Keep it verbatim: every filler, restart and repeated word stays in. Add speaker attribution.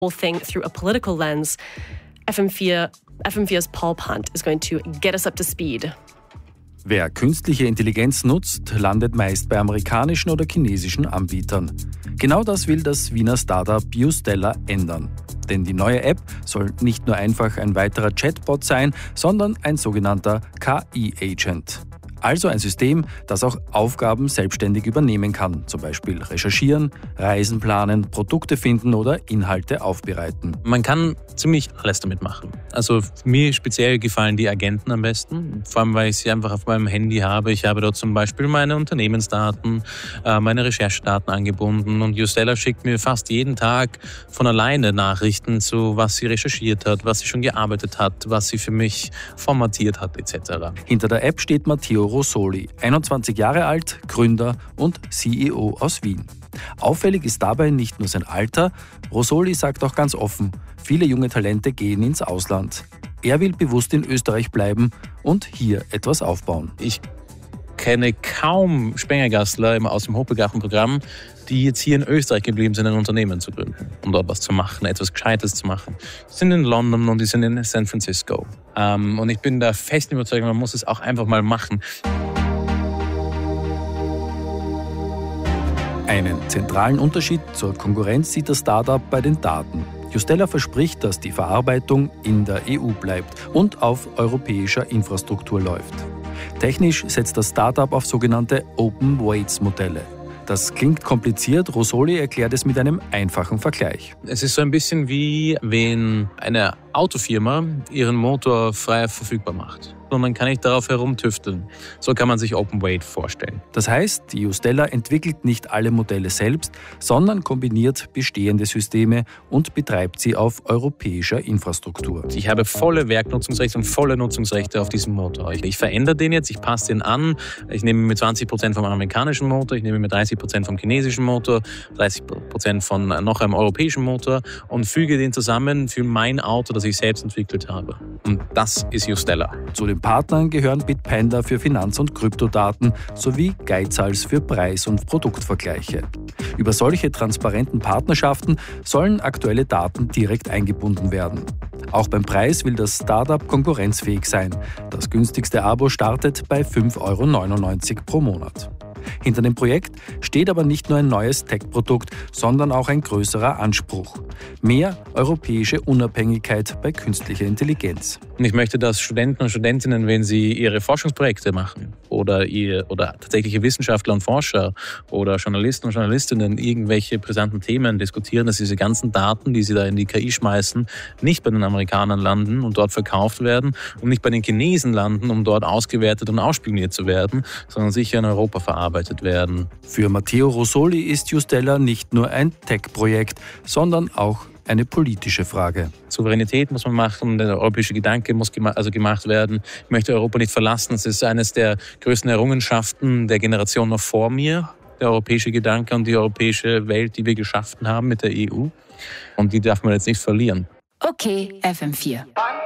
Speaker 1: whole thing through a political lens. F M four, F M four's Paul Punt is going to get us up to speed.
Speaker 2: Wer künstliche Intelligenz nutzt, landet meist bei amerikanischen oder chinesischen Anbietern. Genau das will das Wiener Startup Justella ändern. Denn die neue App soll nicht nur einfach ein weiterer Chatbot sein, sondern ein sogenannter K I-Agent. Also ein System, das auch Aufgaben selbstständig übernehmen kann, zum Beispiel recherchieren, Reisen planen, Produkte finden oder Inhalte aufbereiten.
Speaker 3: Man kann ziemlich alles damit machen. Also mir speziell gefallen die Agenten am besten, vor allem weil ich sie einfach auf meinem Handy habe. Ich habe dort zum Beispiel meine Unternehmensdaten, meine Recherchedaten angebunden und Justella schickt mir fast jeden Tag von alleine Nachrichten zu, was sie recherchiert hat, was sie schon gearbeitet hat, was sie für mich formatiert hat et cetera.
Speaker 2: Hinter der App steht Matteo Rosoli, einundzwanzig Jahre alt, Gründer und C E O aus Wien. Auffällig ist dabei nicht nur sein Alter, Rosoli sagt auch ganz offen, viele junge Talente gehen ins Ausland. Er will bewusst in Österreich bleiben und hier etwas aufbauen.
Speaker 3: Ich kenne kaum Spengergastler aus dem Hochbegabtenprogramm, die jetzt hier in Österreich geblieben sind, ein Unternehmen zu gründen und dort was zu machen, etwas Gescheites zu machen. Die sind in London und die sind in San Francisco. Ähm, und ich bin der festen Überzeugung, man muss es auch einfach mal machen.
Speaker 2: Einen zentralen Unterschied zur Konkurrenz sieht das Startup bei den Daten. Justella verspricht, dass die Verarbeitung in der E U bleibt und auf europäischer Infrastruktur läuft. Technisch setzt das Startup auf sogenannte Open-Weights-Modelle. Das klingt kompliziert, Rosoli erklärt es mit einem einfachen Vergleich.
Speaker 3: Es ist so ein bisschen wie, wenn eine Autofirma ihren Motor frei verfügbar macht. Und dann kann ich darauf herumtüfteln. So kann man sich Open Weight vorstellen.
Speaker 2: Das heißt, die Justella entwickelt nicht alle Modelle selbst, sondern kombiniert bestehende Systeme und betreibt sie auf europäischer Infrastruktur.
Speaker 3: Ich habe volle Werknutzungsrechte und volle Nutzungsrechte auf diesem Motor. Ich, ich verändere den jetzt, ich passe den an. Ich nehme mir zwanzig Prozent vom amerikanischen Motor, ich nehme mir dreißig Prozent vom chinesischen Motor, dreißig Prozent von noch einem europäischen Motor und füge den zusammen für mein Auto, das ich selbst entwickelt habe. Und das ist Justella.
Speaker 2: Zu den Partnern gehören Bitpanda für Finanz- und Kryptodaten sowie Geizhals für Preis- und Produktvergleiche. Über solche transparenten Partnerschaften sollen aktuelle Daten direkt eingebunden werden. Auch beim Preis will das Startup konkurrenzfähig sein. Das günstigste Abo startet bei fünf Euro neunundneunzig pro Monat. Hinter dem Projekt steht aber nicht nur ein neues Tech-Produkt, sondern auch ein größerer Anspruch. Mehr europäische Unabhängigkeit bei künstlicher Intelligenz.
Speaker 3: Und ich möchte, dass Studenten und Studentinnen, wenn sie ihre Forschungsprojekte machen oder, ihr, oder tatsächliche Wissenschaftler und Forscher oder Journalisten und Journalistinnen irgendwelche brisanten Themen diskutieren, dass diese ganzen Daten, die sie da in die K I schmeißen, nicht bei den Amerikanern landen und dort verkauft werden und nicht bei den Chinesen landen, um dort ausgewertet und ausspioniert zu werden, sondern sicher in Europa verarbeitet werden.
Speaker 2: Für Matteo Rosoli ist Justella nicht nur ein Tech-Projekt, sondern auch eine politische Frage.
Speaker 3: Souveränität muss man machen, der europäische Gedanke muss gema- also gemacht werden. Ich möchte Europa nicht verlassen. Es ist eines der größten Errungenschaften der Generation noch vor mir, der europäische Gedanke und die europäische Welt, die wir geschaffen haben mit der E U. Und die darf man jetzt nicht verlieren.
Speaker 4: Okay, F M four.